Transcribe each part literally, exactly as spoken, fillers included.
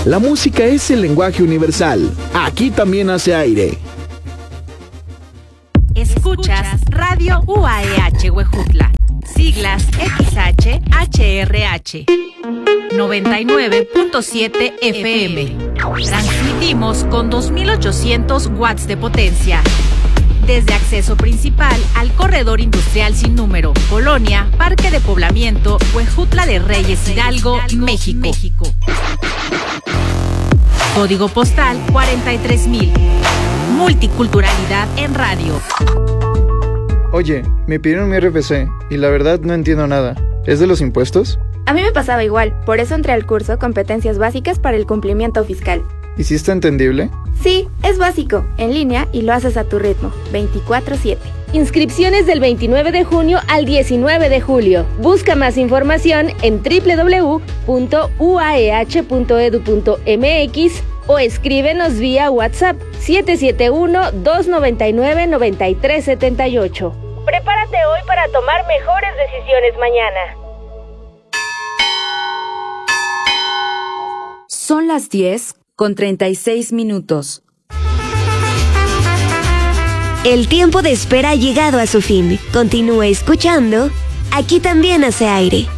La música es el lenguaje universal. Aquí también hace aire. Escuchas Radio U A E H Huejutla. Siglas X H H R H. noventa y nueve punto siete F M. Transmitimos con dos mil ochocientos watts de potencia. Desde acceso principal al corredor industrial sin número, Colonia, Parque de Poblamiento, Huejutla de Reyes, Hidalgo, México. México. Código postal cuarenta y tres mil. Multiculturalidad en radio. Oye, me pidieron mi R F C y la verdad no entiendo nada. ¿Es de los impuestos? A mí me pasaba igual, por eso entré al curso Competencias Básicas para el Cumplimiento Fiscal. ¿Y si está entendible? Sí, es básico, en línea y lo haces a tu ritmo, veinticuatro siete. Inscripciones del veintinueve de junio al diecinueve de julio. Busca más información en doble u doble u doble u punto u a e h punto e d u punto m x o escríbenos vía WhatsApp siete siete uno, dos nueve nueve, nueve tres siete ocho. Prepárate hoy para tomar mejores decisiones mañana. Son las diez con treinta y seis minutos. El tiempo de espera ha llegado a su fin. Continúe escuchando. Aquí también hace aire.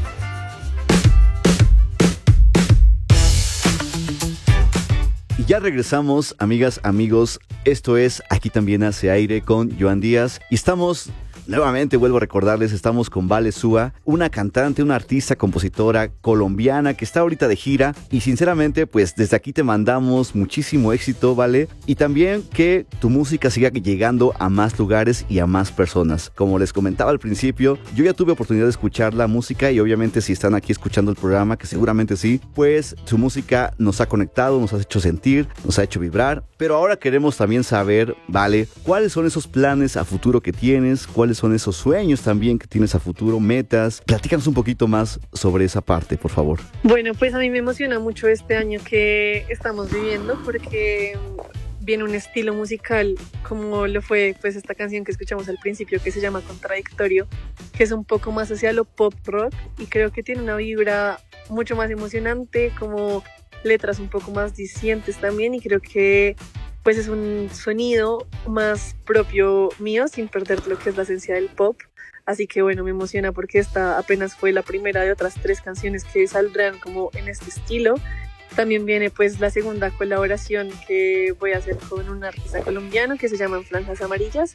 Y ya regresamos, amigas, amigos. Esto es Aquí también hace aire con Joan Díaz. Y estamos... Nuevamente vuelvo a recordarles, estamos con Vale Súa, una cantante, una artista, compositora colombiana que está ahorita de gira y sinceramente pues desde aquí te mandamos muchísimo éxito, Vale, y también que tu música siga llegando a más lugares y a más personas. Como les comentaba al principio, yo ya tuve oportunidad de escuchar la música y obviamente si están aquí escuchando el programa, que seguramente sí, pues su música nos ha conectado, nos ha hecho sentir, nos ha hecho vibrar, pero ahora queremos también saber, Vale, cuáles son esos planes a futuro que tienes, cuáles son esos sueños también que tienes a futuro, metas. Platícanos un poquito más sobre esa parte, por favor. Bueno, pues a mí me emociona mucho este año que estamos viviendo porque viene un estilo musical como lo fue pues esta canción que escuchamos al principio que se llama Contradictorio, que es un poco más hacia lo pop rock y creo que tiene una vibra mucho más emocionante, como letras un poco más dicientes también y creo que pues es un sonido más propio mío sin perder lo que es la esencia del pop, así que bueno, me emociona porque esta apenas fue la primera de otras tres canciones que saldrán como en este estilo. También viene pues la segunda colaboración que voy a hacer con un artista colombiano que se llama Franjas Amarillas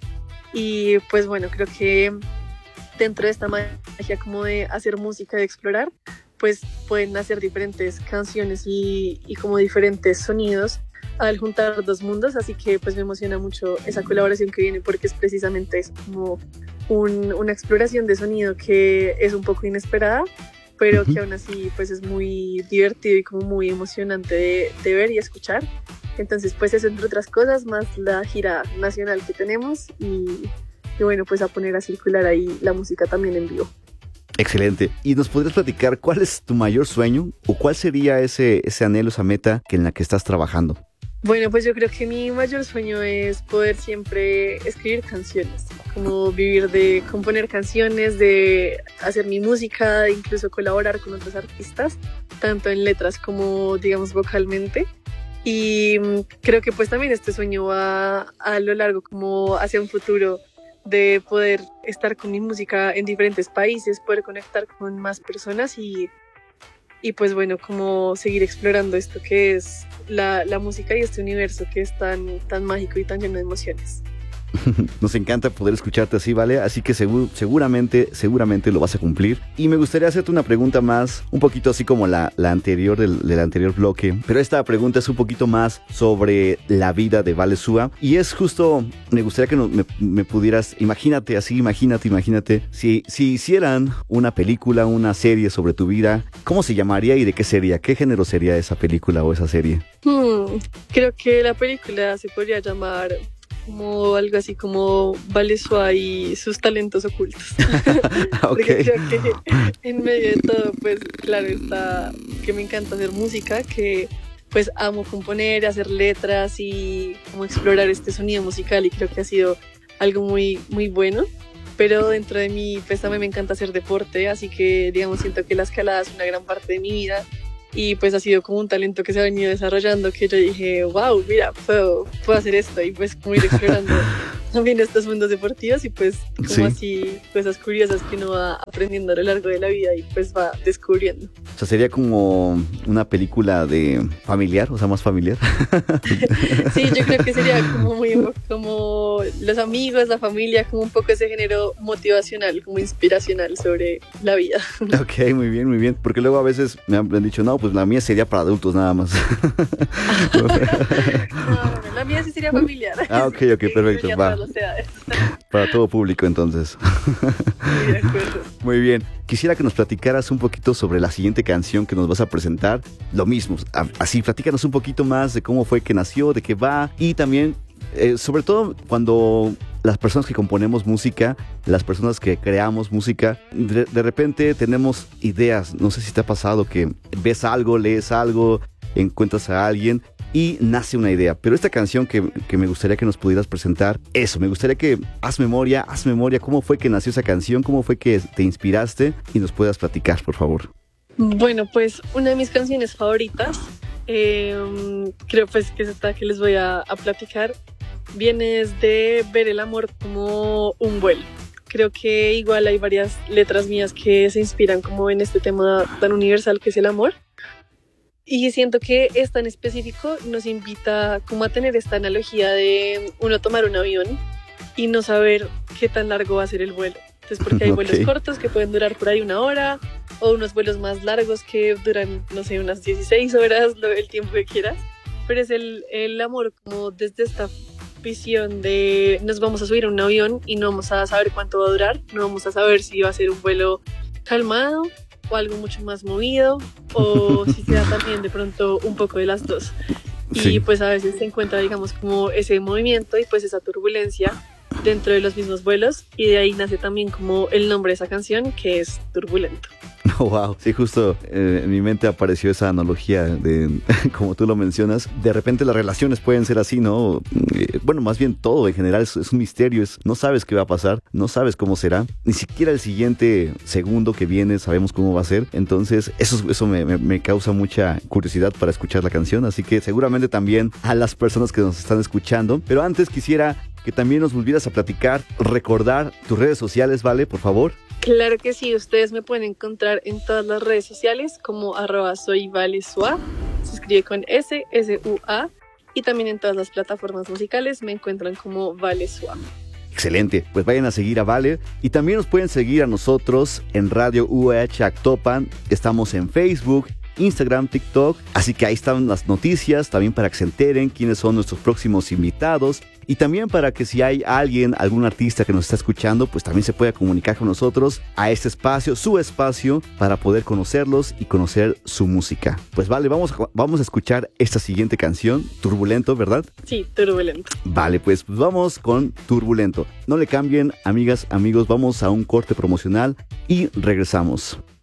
y pues bueno, creo que dentro de esta magia como de hacer música, de explorar, pues pueden hacer diferentes canciones y, y como diferentes sonidos al juntar dos mundos, así que pues me emociona mucho esa colaboración que viene porque es precisamente eso, como un, una exploración de sonido que es un poco inesperada, pero uh-huh. que aún así pues es muy divertido y como muy emocionante de, de ver y escuchar. Entonces pues eso entre otras cosas, más la gira nacional que tenemos y, y bueno, pues a poner a circular ahí la música también en vivo. Excelente. ¿Y nos podrías platicar cuál es tu mayor sueño o cuál sería ese, ese anhelo, esa meta que en la que estás trabajando? Bueno, pues yo creo que mi mayor sueño es poder siempre escribir canciones, como vivir de componer canciones, de hacer mi música, de incluso colaborar con otros artistas, tanto en letras como, digamos, vocalmente. Y creo que pues también este sueño va a lo largo como hacia un futuro de poder estar con mi música en diferentes países, poder conectar con más personas y, y pues bueno, como seguir explorando esto que es la, la música y este universo que es tan, tan mágico y tan lleno de emociones. Nos encanta poder escucharte así, ¿vale? Así que seguro, seguramente, seguramente lo vas a cumplir. Y me gustaría hacerte una pregunta más, un poquito así como la, la anterior del, del anterior bloque. Pero esta pregunta es un poquito más sobre la vida de Vale Súa. Y es justo, me gustaría que no, me, me pudieras, imagínate así, imagínate, imagínate. Si, si hicieran una película, una serie sobre tu vida, ¿cómo se llamaría y de qué sería? ¿Qué género sería esa película o esa serie? Hmm, creo que la película se podría llamar como algo así como Vale Súa y sus talentos ocultos. Porque creo que en medio de todo, pues claro, está que me encanta hacer música, que pues amo componer, hacer letras y como explorar este sonido musical y creo que ha sido algo muy, muy bueno. Pero dentro de mí pues también me encanta hacer deporte, así que digamos siento que la escalada es una gran parte de mi vida y pues ha sido como un talento que se ha venido desarrollando, que yo dije, wow, mira, puedo, puedo hacer esto, y pues como ir explorando también estos mundos deportivos, y pues como Sí. así cosas curiosas que uno va aprendiendo a lo largo de la vida y pues va descubriendo. O sea, sería como una película de familiar, o sea, más familiar. Sí, yo creo que sería como muy como los amigos, la familia, como un poco ese género motivacional, como inspiracional sobre la vida. Ok, muy bien, muy bien. Porque luego a veces me han, me han dicho, no, pues la mía sería para adultos nada más. No, no, la mía sí sería familiar. Ah, ok, ok, perfecto, Sería va. todas las edades. Para todo público, entonces. Sí, de acuerdo. Muy bien. Quisiera que nos platicaras un poquito sobre la siguiente canción que nos vas a presentar. Lo mismo, a- así, platícanos un poquito más de cómo fue que nació, de qué va, y también, eh, sobre todo, cuando las personas que componemos música, las personas que creamos música, de, de repente tenemos ideas. No sé si te ha pasado que ves algo, lees algo, encuentras a alguien y nace una idea. Pero esta canción que, que me gustaría que nos pudieras presentar, eso, me gustaría que haz memoria, haz memoria, cómo fue que nació esa canción, cómo fue que te inspiraste y nos puedas platicar, por favor. Bueno, pues una de mis canciones favoritas, eh, creo pues que es esta que les voy a, a platicar, viene de ver el amor como un vuelo. Creo que igual hay varias letras mías que se inspiran como en este tema tan universal que es el amor. Y siento que esta en específico nos invita como a tener esta analogía de uno tomar un avión y no saber qué tan largo va a ser el vuelo. Entonces, porque hay Ok. vuelos cortos que pueden durar por ahí una hora, o unos vuelos más largos que duran, no sé, unas dieciséis horas, lo- el tiempo que quieras. Pero es el, el amor como desde esta visión de nos vamos a subir a un avión y no vamos a saber cuánto va a durar, no vamos a saber si va a ser un vuelo calmado o algo mucho más movido, o si sea también de pronto un poco de las dos. Y Sí. pues a veces se encuentra, digamos, como ese movimiento y pues esa turbulencia dentro de los mismos vuelos, y de ahí nace también como el nombre de esa canción, que es Turbulento. Oh, wow. Sí, justo eh, en mi mente apareció esa analogía de, como tú lo mencionas, de repente las relaciones pueden ser así, ¿no? Eh, bueno, más bien todo en general es, es un misterio, es, no sabes qué va a pasar, no sabes cómo será, ni siquiera el siguiente segundo que viene sabemos cómo va a ser, entonces eso, eso me, me, me causa mucha curiosidad para escuchar la canción, así que seguramente también a las personas que nos están escuchando, pero antes quisiera que también nos volvieras a platicar, recordar tus redes sociales, ¿vale? Por favor. Claro que sí, ustedes me pueden encontrar en todas las redes sociales como arroba soy Valesua, se escribe con S, S U A, y también en todas las plataformas musicales me encuentran como Valesua. Excelente, pues vayan a seguir a Vale y también nos pueden seguir a nosotros en Radio U A H Actopan, estamos en Facebook, Instagram, TikTok, así que ahí están las noticias, también para que se enteren quiénes son nuestros próximos invitados y también para que si hay alguien, algún artista que nos está escuchando, pues también se pueda comunicar con nosotros a este espacio, su espacio, para poder conocerlos y conocer su música. Pues vale, vamos a, vamos a escuchar esta siguiente canción, Turbulento, ¿verdad? Sí, Turbulento. Vale, pues vamos con Turbulento. No le cambien, amigas, amigos, vamos a un corte promocional y regresamos.